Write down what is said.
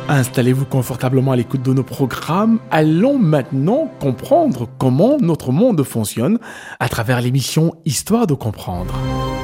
Installez-vous confortablement à l'écoute de nos programmes. Allons maintenant comprendre comment notre monde fonctionne à travers l'émission Histoire de comprendre.